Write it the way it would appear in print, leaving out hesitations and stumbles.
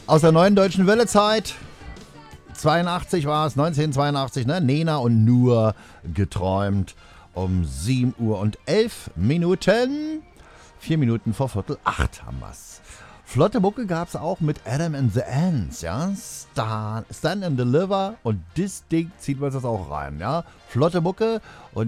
Aus der neuen deutschen Wellezeit. 82 war es, 1982, ne? Nena und Nur geträumt. Um 7 Uhr und 11 Minuten. 4 Minuten vor Viertel 8 haben wir's. Flotte Mucke gab's auch mit Adam and the Ants, ja. Stand and Deliver und das Ding zieht wir uns das auch rein, ja. Flotte Mucke und